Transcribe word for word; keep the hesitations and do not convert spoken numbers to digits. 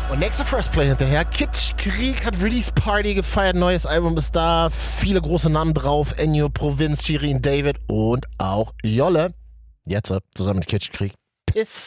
Und nächster First Play hinterher. Kitsch Krieg hat Release Party gefeiert. Neues Album ist da. Viele große Namen drauf. Ennio, Provinz, Shirin David und auch Jolle. Jetzt zusammen mit Kitsch Krieg. Piss.